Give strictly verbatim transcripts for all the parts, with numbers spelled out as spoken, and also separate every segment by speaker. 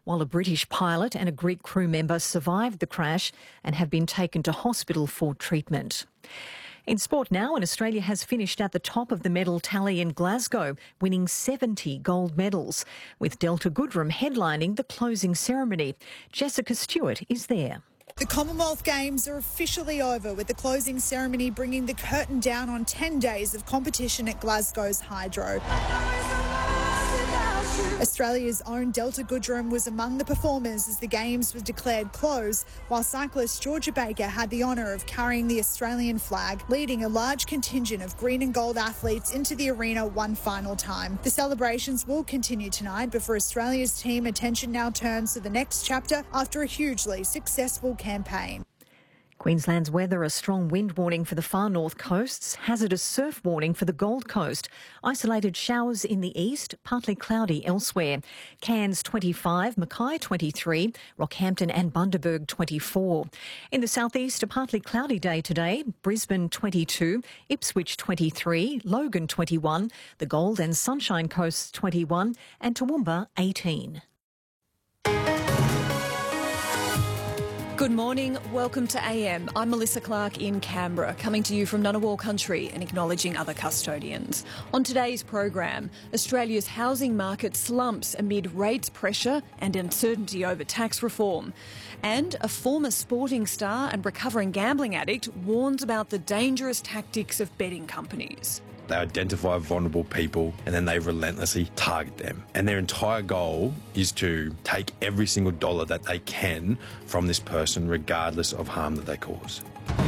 Speaker 1: while a British pilot and a Greek crew member survived the crash and have been taken to hospital for treatment. In sport now, and Australia has finished at the top of the medal tally in Glasgow, winning seventy gold medals, with Delta Goodrem headlining the closing ceremony. Jessica Stewart is there.
Speaker 2: The Commonwealth Games are officially over, with the closing ceremony bringing the curtain down on ten days of competition at Glasgow's Hydro. Australia's own Delta Goodrem was among the performers as the Games were declared closed, while cyclist Georgia Baker had the honour of carrying the Australian flag, leading a large contingent of green and gold athletes into the arena one final time. The celebrations will continue tonight, but for Australia's team, attention now turns to the next chapter after a hugely successful campaign.
Speaker 1: Queensland's weather, a strong wind warning for the far north coasts, hazardous surf warning for the Gold Coast, isolated showers in the east, partly cloudy elsewhere. Cairns twenty-five, Mackay twenty-three, Rockhampton and Bundaberg twenty-four. In the southeast, a partly cloudy day today, Brisbane twenty-two, Ipswich twenty-three, Logan twenty-one, the Gold and Sunshine Coasts twenty-one and Toowoomba eighteen.
Speaker 3: Good morning, welcome to A M. I'm Melissa Clark in Canberra, coming to you from Ngunnawal country and acknowledging other custodians. On today's program, Australia's housing market slumps amid rates pressure and uncertainty over tax reform. And a former sporting star and recovering gambling addict warns about the dangerous tactics of betting companies.
Speaker 4: They identify vulnerable people and then they relentlessly target them. And their entire goal is to take every single dollar that they can from this person, regardless of harm that they cause.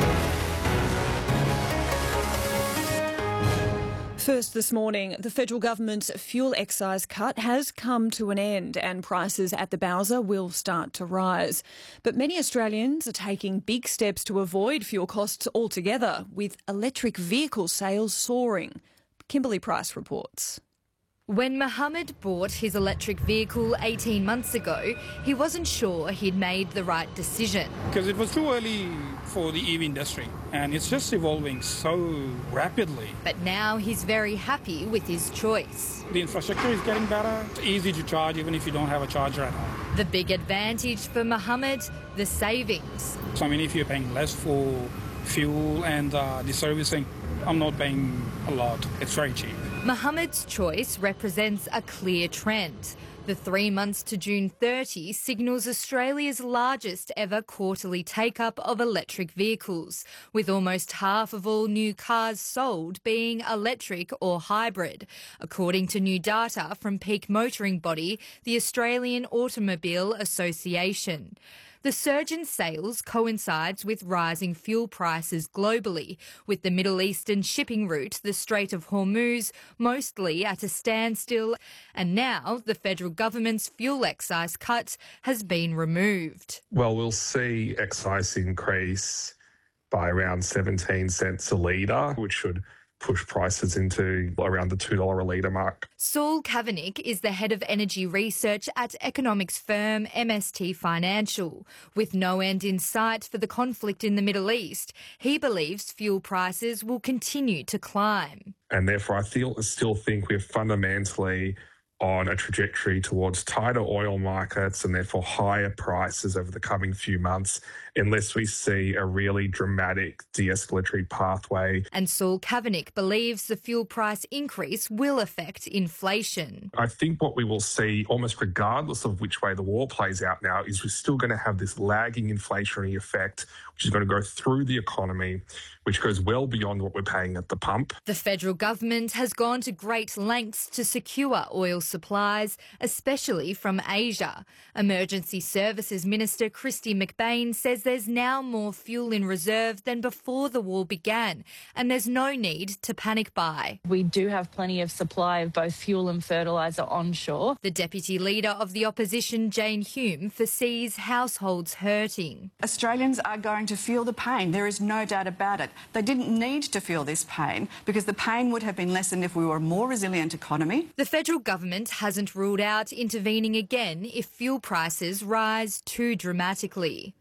Speaker 3: First this morning, the federal government's fuel excise cut has come to an end and prices at the Bowser will start to rise. But many Australians are taking big steps to avoid fuel costs altogether, with electric vehicle sales soaring. Kimberly Price reports.
Speaker 5: When Mohammed bought his electric vehicle eighteen months ago, he wasn't sure he'd made the right decision.
Speaker 6: Because it was too early for the E V industry and it's just evolving so rapidly.
Speaker 5: But now he's very happy with his choice.
Speaker 6: The infrastructure is getting better. It's easy to charge even if you don't have a charger at home.
Speaker 5: The big advantage for Mohammed, the savings.
Speaker 6: So I mean, if you're paying less for fuel and uh, the servicing, I'm not paying a lot. It's very cheap.
Speaker 5: Mohammed's choice represents a clear trend. The three months to June thirtieth signals Australia's largest ever quarterly take-up of electric vehicles, with almost half of all new cars sold being electric or hybrid, according to new data from peak motoring body, the Australian Automobile Association. The surge in sales coincides with rising fuel prices globally, with the Middle Eastern shipping route, the Strait of Hormuz, mostly at a standstill, and now the federal government's fuel excise cut has been removed.
Speaker 7: Well, we'll see excise increase by around seventeen cents a litre, which should push prices into around the two dollars a litre mark.
Speaker 5: Saul Kavanagh is the head of energy research at economics firm M S T Financial. With no end in sight for the conflict in the Middle East, he believes fuel prices will continue to climb.
Speaker 7: And therefore I feel, still think we're fundamentally on a trajectory towards tighter oil markets and therefore higher prices over the coming few months, unless we see a really dramatic de-escalatory pathway.
Speaker 5: And Saul Kavanagh believes the fuel price increase will affect inflation.
Speaker 7: I think what we will see, almost regardless of which way the war plays out now, is we're still going to have this lagging inflationary effect, which is going to go through the economy, which goes well beyond what we're paying at the pump.
Speaker 5: The federal government has gone to great lengths to secure oil supplies, especially from Asia. Emergency Services Minister Kristy McBain says there's now more fuel in reserve than before the war began, and there's no need to panic buy.
Speaker 8: We do have plenty of supply of both fuel and fertiliser onshore.
Speaker 5: The Deputy Leader of the Opposition, Jane Hume, foresees households hurting.
Speaker 9: Australians are going to feel the pain. There is no doubt about it. They didn't need to feel this pain because the pain would have been lessened if we were a more resilient economy.
Speaker 5: The federal government hasn't ruled out intervening again if fuel prices rise too dramatically.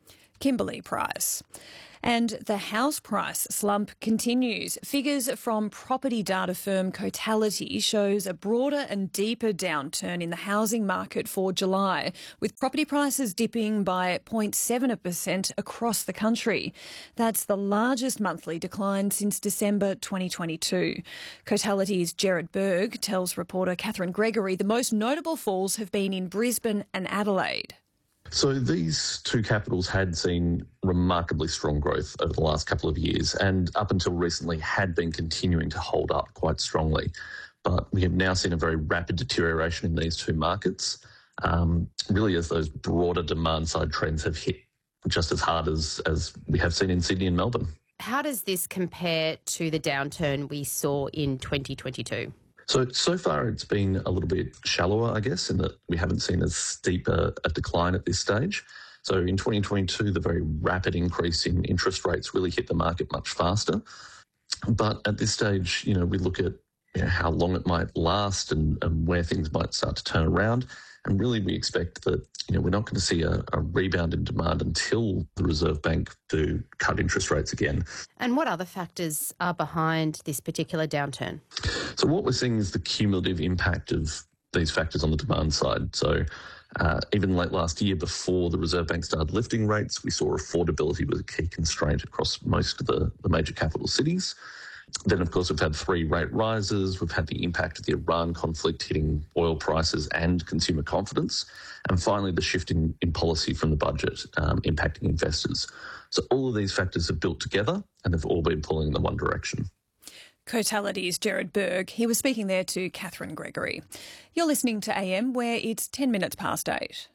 Speaker 3: Kimberly Price. And the house price slump continues. Figures from property data firm Cotality shows a broader and deeper downturn in the housing market for July, with property prices dipping by zero point seven percent across the country. That's the largest monthly decline since December twenty twenty-two. Cotality's Jared Berg tells reporter Catherine Gregory the most notable falls have been in Brisbane and Adelaide.
Speaker 10: So these two capitals had seen remarkably strong growth over the last couple of years and up until recently had been continuing to hold up quite strongly. But we have now seen a very rapid deterioration in these two markets, um, really as those broader demand side trends have hit just as hard as, as we have seen in Sydney and Melbourne.
Speaker 11: How does this compare to the downturn we saw in twenty twenty-two?
Speaker 10: So, so far it's been a little bit shallower, I guess, in that we haven't seen as steep a, a decline at this stage. So in twenty twenty-two, the very rapid increase in interest rates really hit the market much faster. But at this stage, you know, we look at you know, how long it might last and, and where things might start to turn around. And really we expect that, you know, we're not going to see a, a rebound in demand until the Reserve Bank do cut interest rates again.
Speaker 11: And what other factors are behind this particular downturn?
Speaker 10: So what we're seeing is the cumulative impact of these factors on the demand side. So uh, even late last year, before the Reserve Bank started lifting rates, we saw affordability was a key constraint across most of the, the major capital cities. Then, of course, we've had three rate rises. We've had the impact of the Iran conflict hitting oil prices and consumer confidence. And finally, the shift in, in policy from the budget um, impacting investors. So all of these factors have built together and have all been pulling in the one direction.
Speaker 3: Cotality's Jared Berg. He was speaking there to Catherine Gregory. You're listening to A M, where it's ten minutes past eight.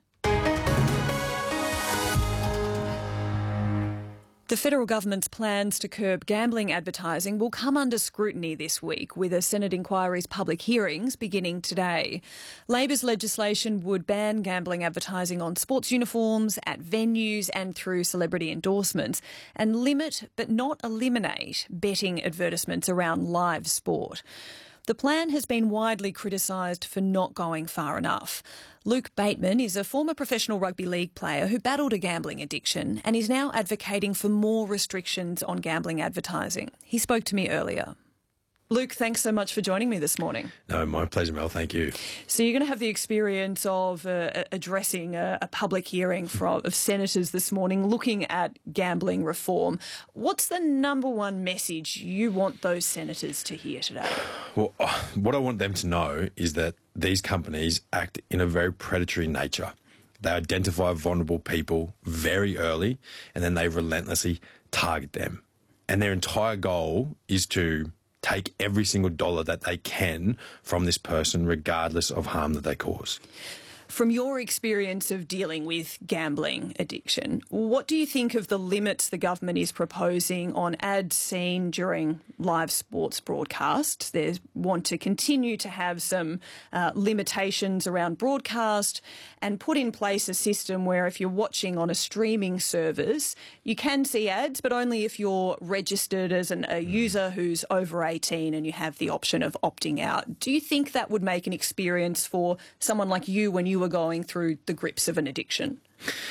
Speaker 3: The federal government's plans to curb gambling advertising will come under scrutiny this week, with a Senate inquiry's public hearings beginning today. Labor's legislation would ban gambling advertising on sports uniforms, at venues and through celebrity endorsements, and limit but not eliminate betting advertisements around live sport. The plan has been widely criticised for not going far enough. Luke Bateman is a former professional rugby league player who battled a gambling addiction and is now advocating for more restrictions on gambling advertising. He spoke to me earlier. Luke, thanks so much for joining me this morning.
Speaker 4: No, my pleasure, Mel. Thank you.
Speaker 3: So you're going to have the experience of uh, addressing a, a public hearing from, of senators this morning looking at gambling reform. What's the number one message you want those senators to hear today?
Speaker 4: Well, what I want them to know is that these companies act in a very predatory nature. They identify vulnerable people very early and then they relentlessly target them. And their entire goal is to take every single dollar that they can from this person, regardless of harm that they cause.
Speaker 3: From your experience of dealing with gambling addiction, what do you think of the limits the government is proposing on ads seen during live sports broadcasts? They want to continue to have some uh, limitations around broadcast and put in place a system where if you're watching on a streaming service, you can see ads, but only if you're registered as an, a user who's over eighteen and you have the option of opting out. Do you think that would make an experience for someone like you when you were going through the grips of an addiction?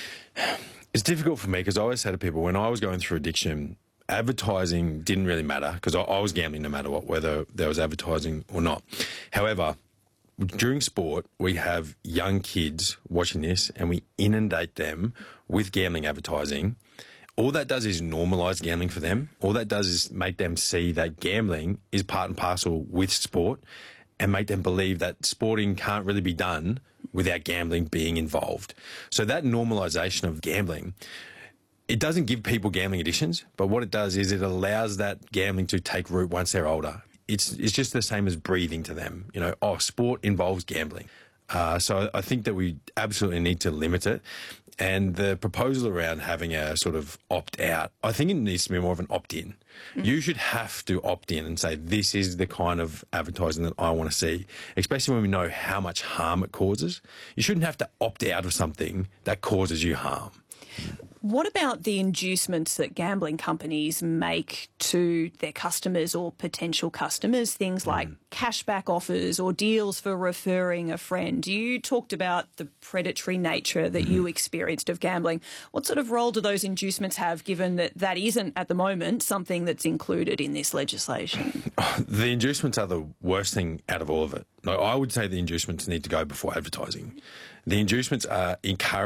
Speaker 4: It's difficult for me because I always say to people, when I was going through addiction, advertising didn't really matter because I, I was gambling no matter what, whether there was advertising or not. However, during sport, we have young kids watching this and we inundate them with gambling advertising. All that does is normalise gambling for them. All that does is make them see that gambling is part and parcel with sport and make them believe that sporting can't really be done without gambling being involved. So that normalisation of gambling, it doesn't give people gambling addictions, but what it does is it allows that gambling to take root once they're older. It's it's just the same as breathing to them. You know, oh, sport involves gambling. Uh, so I think that we absolutely need to limit it. And the proposal around having a sort of opt-out, I think it needs to be more of an opt-in. Mm-hmm. You should have to opt in and say, this is the kind of advertising that I want to see, especially when we know how much harm it causes. You shouldn't have to opt out of something that causes you harm.
Speaker 3: What about the inducements that gambling companies make to their customers or potential customers, things like mm. cashback offers or deals for referring a friend? You talked about the predatory nature that mm. you experienced of gambling. What sort of role do those inducements have, given that that isn't at the moment something that's included in this legislation?
Speaker 4: The inducements are the worst thing out of all of it. No, I would say the inducements need to go before advertising. The inducements are encouraging